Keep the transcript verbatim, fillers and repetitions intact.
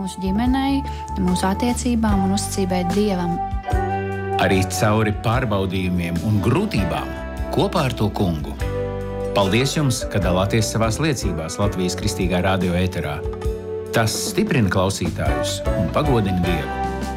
mūsu ģimenei, mūsu attiecībām un uzticībai Dievam. Arī cauri pārbaudījumiem un grūtībām kopā ar to kungu. Paldies jums, ka dalāties savās liecībās Latvijas Kristīgā radio ēterā. Tas stiprina klausītājus un pagodina Dievu.